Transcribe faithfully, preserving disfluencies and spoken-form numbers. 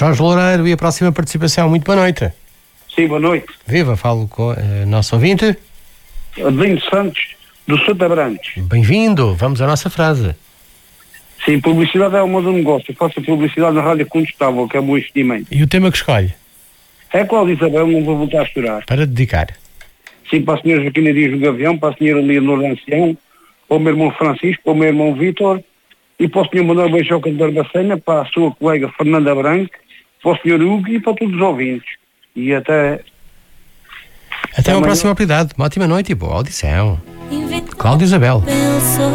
Jorge Loureiro, e a próxima participação. Muito boa noite. Sim, boa noite. Viva, falo com a nosso ouvinte. Adelino Santos, do Santa Brantes. Bem-vindo, vamos à nossa frase. Sim, publicidade é o meu negócio. Eu faço publicidade na Rádio Contestável, que é o meu investimento. E o tema que escolhe? É Cláudia Isabel, não vou voltar a chorar. Para dedicar. Sim, para a senhora Joaquina Dias do Gavião, para a senhora Leonor Ancião, para o meu irmão Francisco, para o meu irmão Vítor, e para o senhor Manuel Beijoca de Barbacena, para a sua colega Fernanda Branco, para o senhor Hugo e para todos os ouvintes. E até... Até uma próxima oportunidade. Uma ótima noite e boa audição. Cláudia Isabel.